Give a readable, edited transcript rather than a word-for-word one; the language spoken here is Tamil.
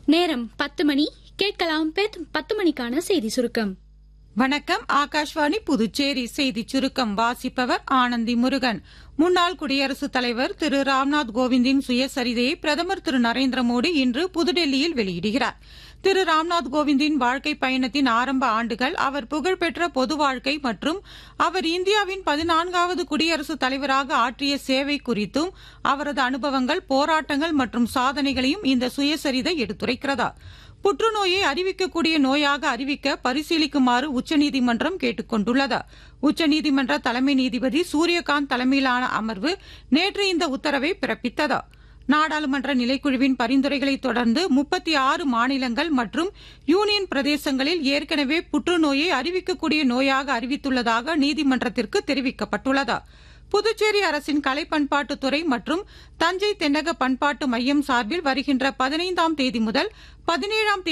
நேரம் 10 மணி. கேட்கலாம் 10 மணிக்கான செய்தி சுருக்கம். வணக்கம். ஆகாஷ்வாணி புதுச்சேரி செய்திச் சுருக்கம் வாசிப்பவர் ஆனந்தி முருகன். முன்னாள் குடியரசுத் தலைவர் திரு ராம்நாத் கோவிந்தின் சுயசரிதையை பிரதமர் திரு நரேந்திர மோடி இன்று புதுடெல்லியில் வெளியிடுகிறார். திரு ராம்நாத் கோவிந்தின் வாழ்க்கை பயணத்தின் ஆரம்ப ஆண்டுகள், அவர் புகழ்பெற்ற பொது வாழ்க்கை மற்றும் அவர் இந்தியாவின் 14வது குடியரசுத் தலைவராக ஆற்றிய சேவை குறித்தும் அவரது அனுபவங்கள், போராட்டங்கள் மற்றும் சாதனைகளையும் இந்த சுயசரிதை எடுத்துரைக்கிறதா. புற்றுநோயை அறிவிக்கக்கூடிய நோயாக அறிவிக்க பரிசீலிக்குமாறு உச்சநீதிமன்றம் கேட்டுக் கொண்டுள்ளது. உச்சநீதிமன்ற தலைமை நீதிபதி சூரியகாந்த் தலைமையிலான அமர்வு நேற்று இந்த உத்தரவை பிறப்பித்தது. நாடாளுமன்ற நிலைக்குழுவின் பரிந்துரைகளை தொடர்ந்து 36 மாநிலங்கள் மற்றும் யூனியன் பிரதேசங்களில் ஏற்கனவே புற்றுநோயை அறிவிக்கக்கூடிய நோயாக அறிவித்துள்ளதாக நீதிமன்றத்திற்கு தெரிவிக்கப்பட்டுள்ளது. புதுச்சேரி அரசின் கலை பண்பாட்டுத்துறை மற்றும் தஞ்சை தென்னக பண்பாட்டு மையம் சார்பில் வருகின்ற 15ஆம் தேதி முதல் 17ஆம் தேதி